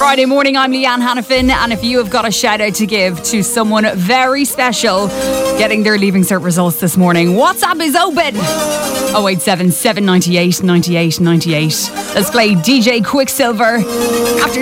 Friday morning, I'm Leanne Hannafin, and if you have got a shout out to give to someone very special getting their Leaving Cert results this morning, WhatsApp is open. 087 798 98 98. Let's play DJ Quicksilver after